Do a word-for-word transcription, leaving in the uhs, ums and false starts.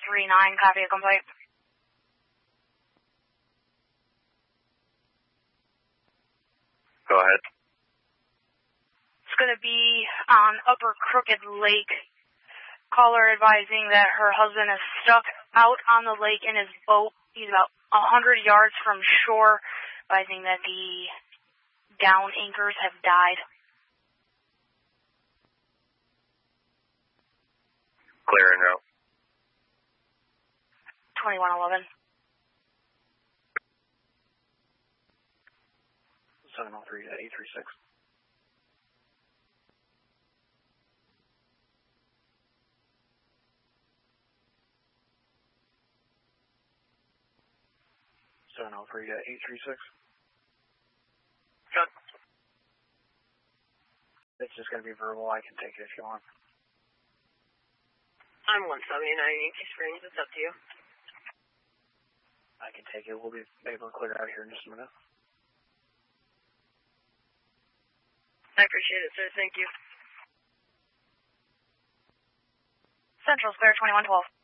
three nine, copy a complaint. Go ahead. It's going to be on Upper Crooked Lake. Caller advising that her husband is stuck out on the lake in his boat. He's about one hundred yards from shore, advising that the down anchors have died. Clear en route. twenty-one eleven. seven oh three to eight three six. seven oh three to eight three six. Good. It's just going to be verbal. I can take it if you want. I'm one seventy-nine Yankee Springs. It's up to you. I can take it. We'll be able to clear out here in just a minute. I appreciate it, sir. Thank you. Central's clear, twenty-one twelve.